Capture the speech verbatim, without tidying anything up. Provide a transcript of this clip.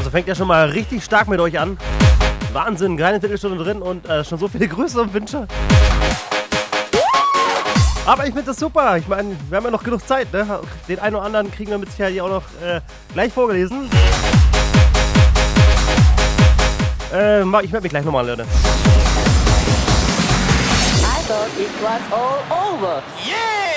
Also fängt ja schon mal richtig stark mit euch an. Wahnsinn, keine Viertelstunde drin und äh, schon so viele Grüße und Wünsche. Aber ich finde das super. Ich meine, wir haben ja noch genug Zeit, ne? Den einen oder anderen kriegen wir mit Sicherheit hier auch noch äh, gleich vorgelesen. Äh, ich melde mich gleich nochmal, Leute. I thought it was all over. Yeah!